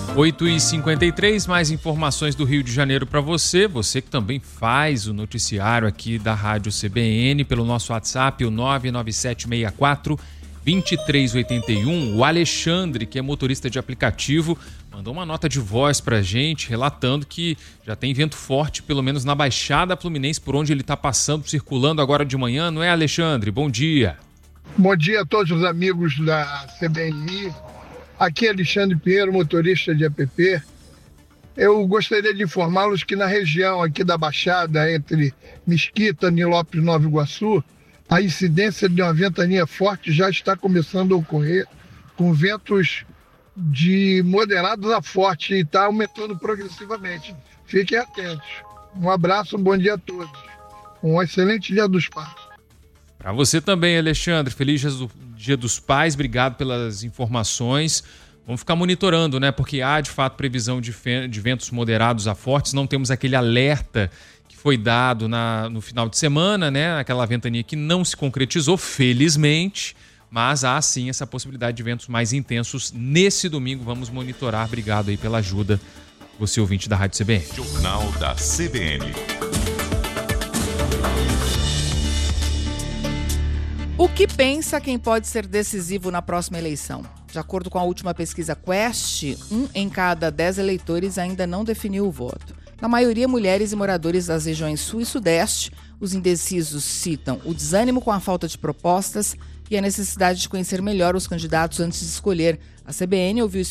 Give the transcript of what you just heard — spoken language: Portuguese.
8h53, mais informações do Rio de Janeiro para você. Você que também faz o noticiário aqui da Rádio CBN pelo nosso WhatsApp, o 99764-2381. O Alexandre, que é motorista de aplicativo, mandou uma nota de voz pra gente, relatando que já tem vento forte, pelo menos na Baixada Fluminense, por onde ele está passando, circulando agora de manhã. Não é, Alexandre? Bom dia. Bom dia a todos os amigos da CBN. Aqui é Alexandre Pinheiro, motorista de app. Eu gostaria de informá-los que na região aqui da Baixada, entre Mesquita, Nilópolis e Nova Iguaçu, a incidência de uma ventania forte já está começando a ocorrer, com ventos de moderados a forte e está aumentando progressivamente. Fiquem atentos. Um abraço, um bom dia a todos. Um excelente Dia dos Pais. Para você também, Alexandre. Feliz Dia dos Pais. Obrigado pelas informações. Vamos ficar monitorando, né? Porque há, de fato, previsão de ventos moderados a fortes. Não temos aquele alerta que foi dado no final de semana, né? Aquela ventania que não se concretizou, felizmente. Mas há, sim, essa possibilidade de ventos mais intensos nesse domingo. Vamos monitorar. Obrigado aí pela ajuda, você ouvinte da Rádio CBN. Jornal da CBN. O que pensa quem pode ser decisivo na próxima eleição? De acordo com a última pesquisa Quest, 1 em cada 10 eleitores ainda não definiu o voto. Na maioria, mulheres e moradores das regiões Sul e Sudeste. Os indecisos citam o desânimo com a falta de propostas e a necessidade de conhecer melhor os candidatos antes de escolher. A CBN ouviu